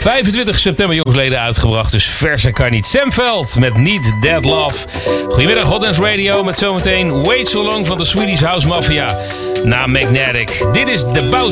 25 september jongsleden uitgebracht, dus verse kan niet. Sam Veld met Need Dead Love. Goedemiddag Hot Dance Radio met zometeen Wait So Long van de Swedish House Mafia. Na Magnetic. Dit is The Bounce